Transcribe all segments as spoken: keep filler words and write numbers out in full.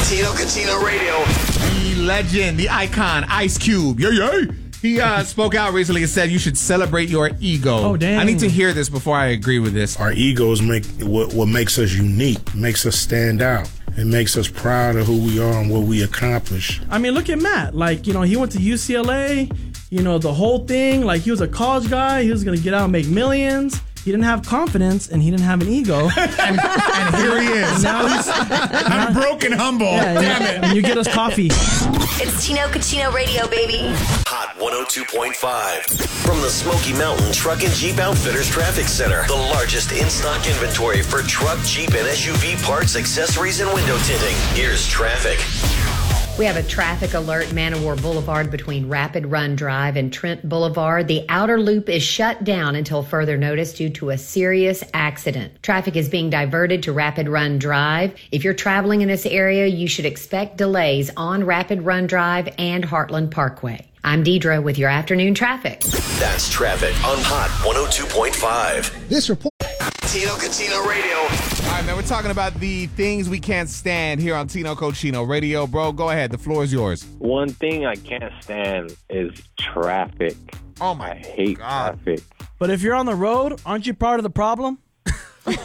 Tino Cucino Radio. The legend, the icon, Ice Cube. Yeah, yeah. He uh, spoke out recently and said you should celebrate your ego. Oh, dang. I need to hear this before I agree with this. Our egos make what, what makes us unique, makes us stand out. It makes us proud of who we are and what we accomplish. I mean, look at Matt. Like, you know, he went to U C L A, you know, the whole thing. Like, he was a college guy. He was going to get out and make millions. He didn't have confidence, and he didn't have an ego. and, and here he is. Now he's I'm broken humble. Yeah, Damn yeah. it. And you get us coffee. It's Tino Cucino Radio, baby. Hot one oh two point five. From the Smoky Mountain Truck and Jeep Outfitters Traffic Center. The largest in-stock inventory for truck, Jeep, and S U V parts, accessories, and window tinting. Here's traffic. We have a traffic alert, Man o' War Boulevard between Rapid Run Drive and Trent Boulevard. The outer loop is shut down until further notice due to a serious accident. Traffic is being diverted to Rapid Run Drive. If you're traveling in this area, you should expect delays on Rapid Run Drive and Heartland Parkway. I'm Deidre with your afternoon traffic. That's traffic on Hot one oh two point five. This report. Tino Cucino Radio. All right, man, we're talking about the things we can't stand here on Tino Cucino Radio. Bro, go ahead. The floor is yours. One thing I can't stand is traffic. Oh, my I hate God. traffic. But if you're on the road, aren't you part of the problem? It's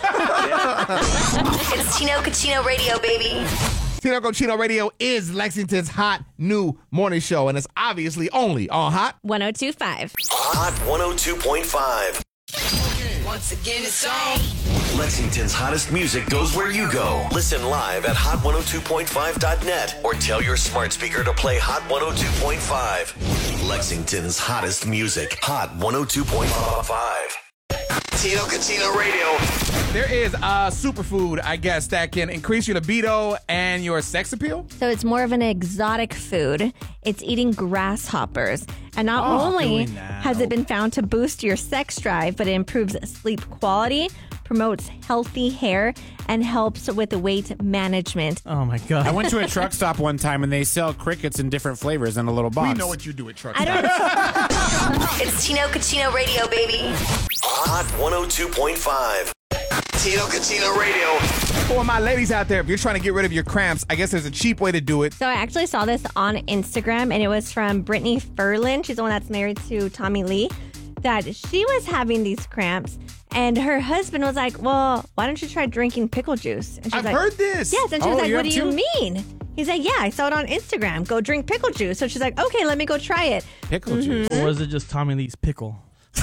Tino Cucino Radio, baby. Tino Cucino Radio is Lexington's hot new morning show, and it's obviously only on Hot one oh two point five. Hot one oh two point five. Once again, it's on. Lexington's hottest music goes where you go. Listen live at hot one oh two point five dot net or tell your smart speaker to play Hot one oh two point five. Lexington's hottest music. Hot one oh two point five. Tino Cucino Radio. There is a superfood, I guess, that can increase your libido and your sex appeal. So it's more of an exotic food. It's eating grasshoppers. And not Oh, only doing that. has it been found to boost your sex drive, but it improves sleep quality, promotes healthy hair, and helps with weight management. Oh, my God. I went to a truck stop one time and they sell crickets in different flavors in a little box. We know what you do at truck I stops. don't It's Tino Cucino Radio, baby. Hot one oh two point five. Tino Cucino Radio. For my ladies out there, if you're trying to get rid of your cramps, I guess there's a cheap way to do it. So I actually saw this on Instagram, and it was from Brittany Ferlin. She's the one that's married to Tommy Lee. That she was having these cramps, and her husband was like, well, why don't you try drinking pickle juice? And she's I've like, heard this. Yes, and she Oh, was like, you what do have you too? mean? He's like, yeah, I saw it on Instagram. Go drink pickle juice. So she's like, okay, let me go try it. Pickle juice. Or was it just Tommy Lee's pickle?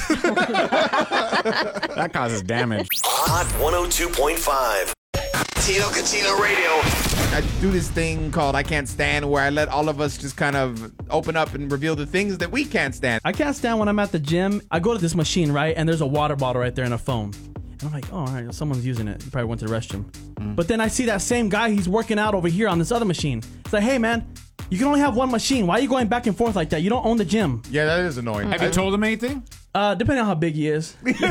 That causes damage. Hot one oh two point five. Tino Cucino Radio. I do this thing called I Can't Stand, where I let all of us just kind of open up and reveal the things that we can't stand. I can't stand when I'm at the gym. I go to this machine, right? And there's a water bottle right there and a phone. And I'm like, oh, all right, someone's using it. He probably went to the restroom. Mm. But then I see that same guy, he's working out over here on this other machine. It's like, hey, man, you can only have one machine. Why are you going back and forth like that? You don't own the gym. Yeah, that is annoying. Have you told him anything? Uh, depending on how big he is. It's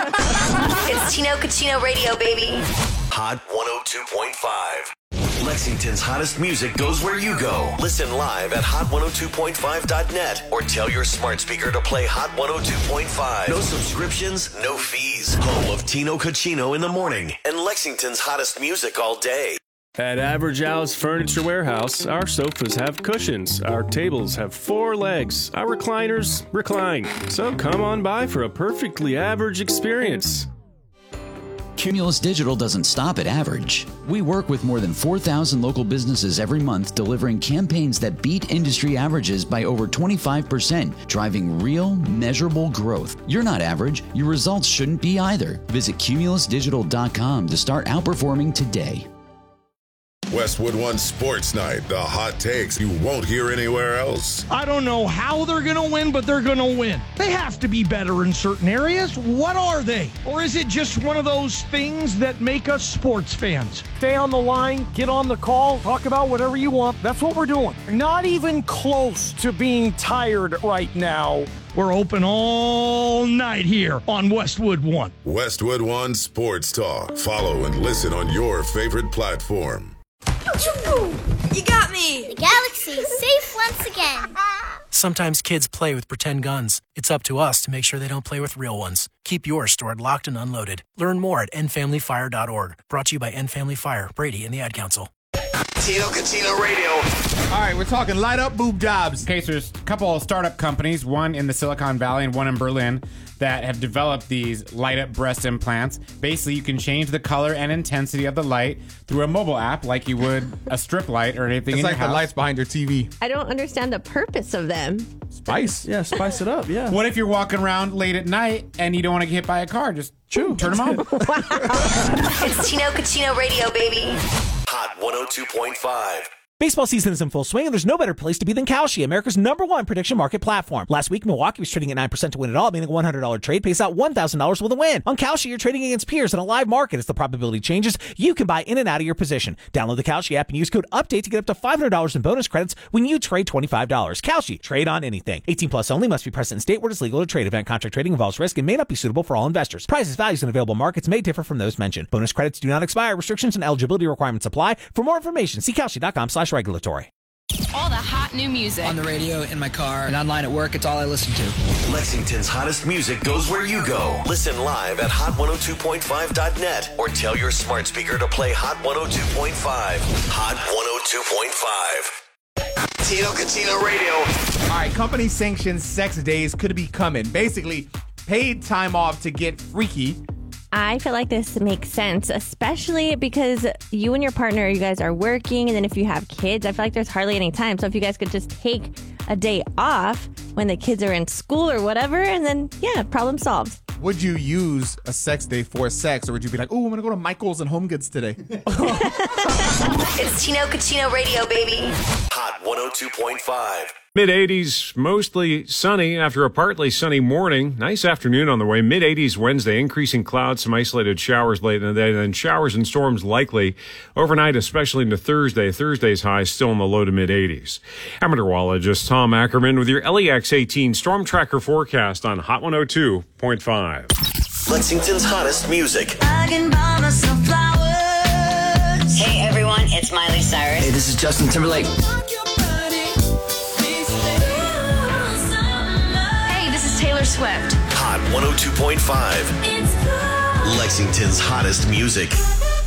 Tino Cucino Radio, baby. Hot one oh two point five. Lexington's hottest music goes where you go. Listen live at hot one oh two point five dot net or tell your smart speaker to play Hot one oh two point five. No subscriptions, no fees. Home of Tino Cucino in the morning and Lexington's hottest music all day. At Average Al's Furniture Warehouse, our sofas have cushions, our tables have four legs, our recliners recline. So come on by for a perfectly average experience. Cumulus Digital doesn't stop at average. We work with more than four thousand local businesses every month, delivering campaigns that beat industry averages by over twenty-five percent, driving real, measurable growth. You're not average. Your results shouldn't be either. Visit cumulus digital dot com to start outperforming today. Westwood One Sports Night, the hot takes you won't hear anywhere else. I don't know how they're going to win, but they're going to win. They have to be better in certain areas. What are they? Or is it just one of those things that make us sports fans? Stay on the line, get on the call, talk about whatever you want. That's what we're doing. Not even close to being tired right now. We're open all night here on Westwood One. Westwood One Sports Talk. Follow and listen on your favorite platform. You got me! The galaxy is safe once again. Sometimes kids play with pretend guns. It's up to us to make sure they don't play with real ones. Keep yours stored locked and unloaded. Learn more at end family fire dot org. Brought to you by End Family Fire, Brady, and the Ad Council. Tino Cucino Radio. All right, we're talking light up boob jobs. Okay, so there's a couple of startup companies, one in the Silicon Valley and one in Berlin, that have developed these light up breast implants. Basically, you can change the color and intensity of the light through a mobile app like you would a strip light or anything It's in like your the house. lights behind your T V. I don't understand the purpose of them. Spice. Yeah, spice it up. Yeah. What if you're walking around late at night and you don't want to get hit by a car? Just True. turn them on. It's Tino Cucino Radio, baby. Hot one oh two point five. Baseball season is in full swing, and there's no better place to be than Kalshi, America's number one prediction market platform. Last week, Milwaukee was trading at nine percent to win it all, meaning a one hundred dollars trade pays out one thousand dollars with a win. On Kalshi, you're trading against peers in a live market. As the probability changes, you can buy in and out of your position. Download the Kalshi app and use code UPDATE to get up to five hundred dollars in bonus credits when you trade twenty-five dollars. Kalshi, trade on anything. eighteen plus only, must be present in state where it is legal to trade. Event contract trading involves risk and may not be suitable for all investors. Prices, values, and available markets may differ from those mentioned. Bonus credits do not expire. Restrictions and eligibility requirements apply. For more information, see Kalshi.com slash regulatory. All the hot new music. On the radio, in my car, and online at work, it's all I listen to. Lexington's hottest music goes where you go. Listen live at hot one oh two point five dot net or tell your smart speaker to play Hot one oh two point five. Hot one oh two point five. Tino Cucino Radio. All right, company sanctioned sex days could be coming. Basically, paid time off to get freaky. I feel like this makes sense, especially because you and your partner, you guys are working, and then if you have kids, I feel like there's hardly any time. So if you guys could just take a day off when the kids are in school or whatever, and then, yeah, problem solved. Would you use a sex day for sex, or would you be like, oh, I'm going to go to Michael's and Home Goods today? It's Tino Cucino Radio, baby. Hot one oh two point five. Mid eighties, mostly sunny after a partly sunny morning. Nice afternoon on the way. Mid eighties Wednesday, increasing clouds, some isolated showers late in the day, then showers and storms likely overnight, especially into Thursday. Thursday's high still in the low to mid eighties. I'm meteorologist Tom Ackerman with your L E X eighteen Storm Tracker forecast on Hot one oh two point five. Lexington's hottest music. I can buy myself flowers. Hey everyone, it's Miley Cyrus. Hey, this is Justin Timberlake. Taylor Swift. Hot one oh two point five. Lexington's hottest music.